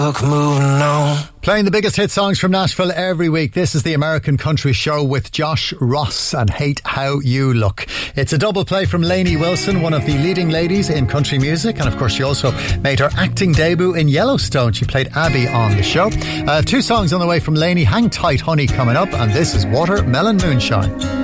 moving on. Playing the biggest hit songs from Nashville every week. This is the American Country Show with Josh Ross and Hate How You Look. It's a double play from Lainey Wilson, one of the leading ladies in country music. And of course, she also made her acting debut in Yellowstone. She played Abby on the show. Two songs on the way from Lainey. Hang Tight Honey coming up. And this is Watermelon Moonshine.